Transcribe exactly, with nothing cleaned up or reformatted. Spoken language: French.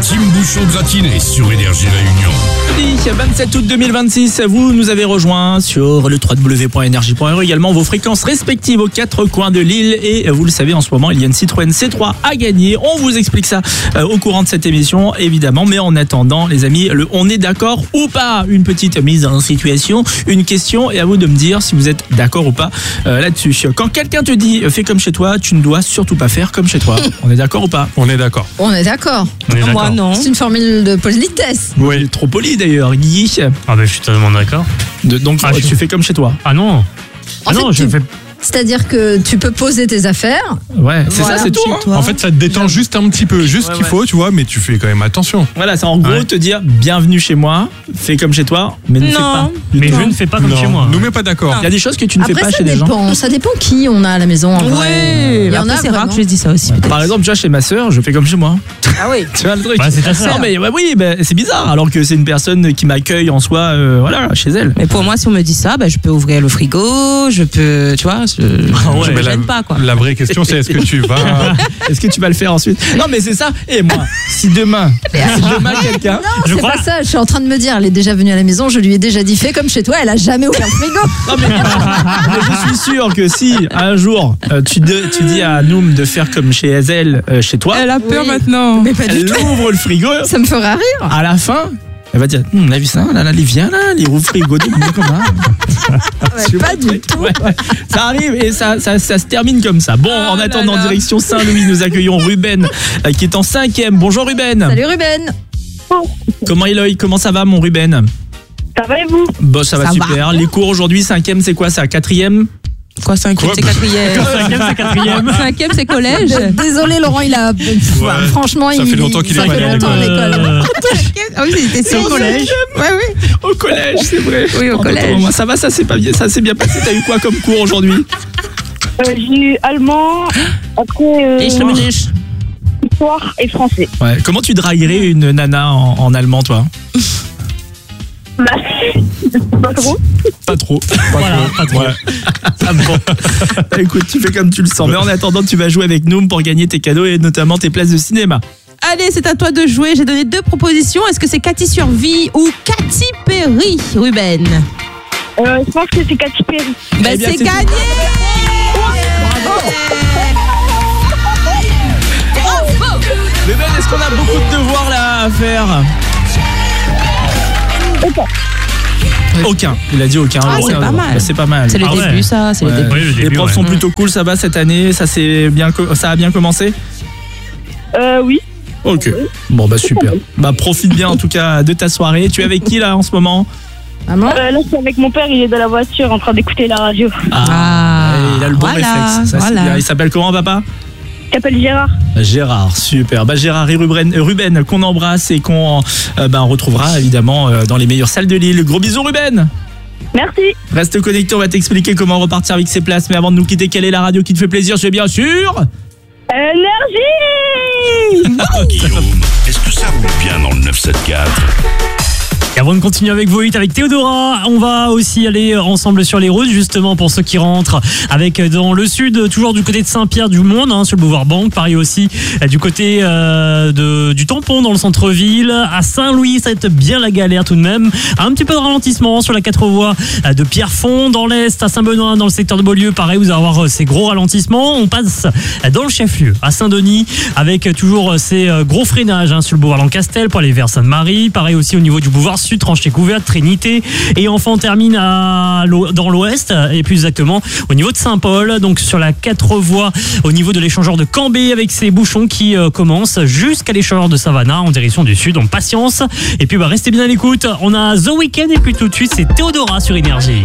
Team Bouchon gratiné sur Énergie Réunion. vingt-sept août deux mille vingt-six, vous nous avez rejoint sur le w w w point énergie point r e, également vos fréquences respectives aux quatre coins de l'île, et vous le savez, en ce moment il y a une Citroën C trois à gagner. On vous explique ça euh, au courant de cette émission évidemment, mais en attendant les amis, le on est d'accord ou pas, une petite mise en situation, une question, et à vous de me dire si vous êtes d'accord ou pas euh, là-dessus. Quand quelqu'un te dit fais comme chez toi, tu ne dois surtout pas faire comme chez toi. On est d'accord ou pas? On est d'accord. On est d'accord. On est Moi d'accord. non. C'est une formule de politesse. Oui, trop poli d'ailleurs, Guigui. Ah ben je suis totalement d'accord. De, donc Ah, tu je- fais comme chez toi. Ah non. En Ah non, fait, je tu- fais. C'est-à-dire que tu peux poser tes affaires. Ouais, c'est Voilà. ça, c'est tout. Chez hein. toi. En fait, ça te détend juste un petit peu, juste ce Ouais, qu'il ouais. faut, tu vois, mais tu fais quand même attention. Voilà, c'est en gros Ouais. te dire bienvenue chez moi, fais comme chez toi, mais ne fais pas. Non. Mais Non. je ne fais pas comme non, chez moi. nous mets pas d'accord. Il y a des choses que tu ne fais Après, pas ça chez des gens. dépend. Ça dépend qui on a à la maison. En vrai. Ouais, Il y en après, a c'est rare vraiment. que je dis ça aussi. Par exemple, tu vois, chez ma sœur, je fais comme chez moi. Ah oui. Tu vois le truc? Bah, c'est ta sœur. Non, mais ouais, oui, bah, c'est bizarre, alors que c'est une personne qui m'accueille en soi, euh, voilà, chez elle. Mais pour moi, si on me dit ça, bah, je peux ouvrir le frigo, je peux, tu vois, je, Ah ouais. je me Mais la, gêne pas, quoi. la vraie question, c'est est-ce que tu vas. Est-ce que tu vas le faire ensuite? Non, mais c'est ça. Et moi, si demain, si demain quelqu'un. Je C'est crois. pas ça, je suis en train de me dire, elle est déjà venue à la maison, je lui ai déjà dit fais comme chez toi, elle a jamais ouvert le frigo. Non, mais, mais je suis sûr que si un jour euh, tu, de- tu dis à Noum de faire comme chez elle, euh, chez toi, Elle a peur Oui. maintenant. Mais pas du elle tout. ouvre le frigo. Ça me fera rire. À la fin, elle va dire hum, on a vu ça, là, là, il vient là, il rouvre le frigo, donc comment Ouais, Tu pas vois, du tout. ouais, ouais. Ça arrive et ça, ça, ça se termine comme ça. Bon, en là attendant, là. direction Saint-Louis, nous accueillons Ruben euh, qui est en cinquième. Bonjour Ruben. Salut Ruben. Comment Eloy, comment ça va mon Ruben? Ça va et vous? Bon, ça va Ça super. Les cours aujourd'hui, cinquième, c'est quoi ça? Quatrième? Quoi, cinquième, Quoi c'est quatrième. Cinquième, c'est quatrième. Cinquième, c'est collège. Désolé Laurent, il a. Pff, Ouais. Franchement, Ça il fait longtemps qu'il est ça pas fait allé à longtemps à l'école. Euh, Ah oui, c'était C'est au collège. Ouais, oui. Au collège, c'est vrai. Oui, au Oh, collège. attends, ça va, ça s'est pas bien, ça s'est bien passé. T'as eu quoi comme cours aujourd'hui? Euh, J'ai eu allemand, après euh, Ich liebe dich. histoire et français. Ouais. Comment tu draguerais une nana en, en allemand, toi? Bah, pas trop. Pas trop. Voilà, pas trop. Ah bon. Bah, écoute, tu fais comme tu le sens. Mais en attendant, tu vas jouer avec Noum pour gagner tes cadeaux et notamment tes places de cinéma. Allez, c'est à toi de jouer. J'ai donné deux propositions. Est-ce que c'est Cathy Survie ou Katy Perry, Ruben? Euh, je pense que c'est Katy Perry. Bah, Eh bien, c'est c'est gagné. Ruben, est-ce qu'on a beaucoup de devoirs là à faire? Aucun. Il a dit aucun. Ah, Aucun c'est pas devoir. mal. Bah, c'est pas mal. C'est le Ah ouais. début, ça. C'est Ouais. le début. Oui, le Les début, profs ouais. sont plutôt cool, ça va cette année, ça c'est bien, co- ça a bien commencé. Euh, oui. Ok. Bon bah super. Bah profite bien en tout cas de ta soirée. Tu es avec qui là en ce moment? Maman. Euh, là, c'est avec mon père, il est dans la voiture en train d'écouter la radio. Ah, il a le bon voilà, réflexe. Ça, c'est voilà. bien. Il s'appelle comment papa? Il s'appelle Gérard. Gérard, super. Bah Gérard et Ruben, euh, Ruben qu'on embrasse et qu'on euh, bah, on retrouvera évidemment euh, dans les meilleures salles de l'île. Gros bisous Ruben. Merci. Reste connecté, on va t'expliquer comment repartir avec ses places. Mais avant de nous quitter, quelle est la radio qui te fait plaisir? C'est bien sûr Énergie. Guillaume, est-ce que ça roule bien dans le neuf cent soixante-quatre? Et avant de continuer avec vos hits avec Théodora, on va aussi aller ensemble sur les routes, justement pour ceux qui rentrent avec dans le sud, toujours du côté de Saint-Pierre-du-Monde, hein, sur le boulevard Banque, pareil aussi du côté euh, de, du Tampon dans le centre-ville, à Saint-Louis, ça va être bien la galère tout de même, un petit peu de ralentissement sur la quatre voies de Pierrefonds, dans l'est, à Saint-Benoît, dans le secteur de Beaulieu, pareil, vous allez avoir ces gros ralentissements. On passe dans le chef-lieu, à Saint-Denis, avec toujours ces gros freinages hein, sur le boulevard Lancastel pour aller vers Sainte-Marie, pareil aussi au niveau du boulevard Sud, Tranchée Couverte, Trinité, et enfin on termine à, l'o- dans l'ouest, et plus exactement au niveau de Saint-Paul, donc sur la quatre voies au niveau de l'échangeur de Cambé, avec ces bouchons qui euh, commencent jusqu'à l'échangeur de Savannah en direction du sud. On patience, et puis bah, restez bien à l'écoute, on a The Weeknd et puis tout de suite c'est Théodora sur Énergie.